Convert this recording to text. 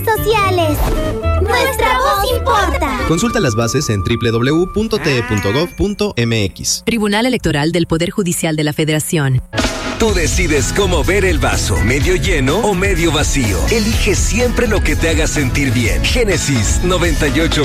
redes sociales. ¡Nuestra voz importa! Consulta las bases en www.te.gov.mx. Tribunal Electoral del Poder Judicial de la Federación. Tú decides cómo ver el vaso, medio lleno o medio vacío. Elige siempre lo que te haga sentir bien. Génesis 98.